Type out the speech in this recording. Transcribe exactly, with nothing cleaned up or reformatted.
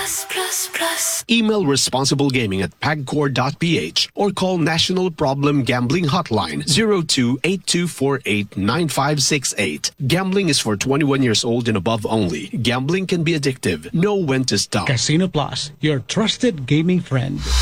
Plus, plus, plus. Email responsiblegaming at pagcor dot p h or call National Problem Gambling Hotline zero two eight two four eight nine five six eight. Gambling is for twenty-one years old and above only. Gambling can be addictive. Know when to stop. Casino Plus, your trusted gaming friend.